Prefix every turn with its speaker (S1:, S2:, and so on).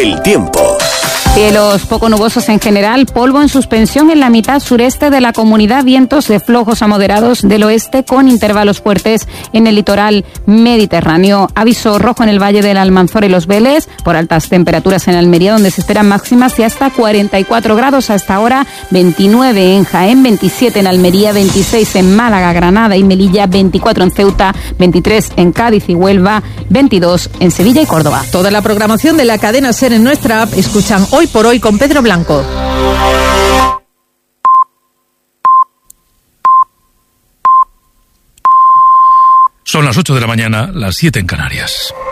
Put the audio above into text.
S1: El tiempo.
S2: Cielos poco nubosos en general, polvo en suspensión en la mitad sureste de la comunidad, vientos de flojos a moderados del oeste con intervalos fuertes en el litoral mediterráneo. Aviso rojo en el valle del Almanzora y Los Vélez por altas temperaturas en Almería, donde se esperan máximas de hasta 44 grados hasta ahora, 29 en Jaén, 27 en Almería, 26 en Málaga, Granada y Melilla, 24 en Ceuta, 23 en Cádiz y Huelva, 22 en Sevilla y Córdoba.
S3: Toda la programación de la cadena SER en nuestra app. Escuchan Hoy por Hoy con Pedro Blanco.
S4: Son las 8 de la mañana, las 7 en Canarias.